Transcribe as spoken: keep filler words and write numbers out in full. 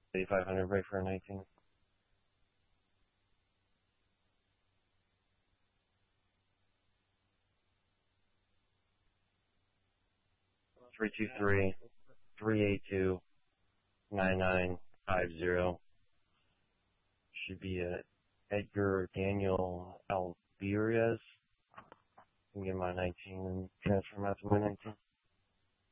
eighty-five hundred break for a nineteen. Three two three three eight two nine nine five zero. Should be a Edgar Daniel Alvarez. I can get my nineteen and transfer him out to my nineteen.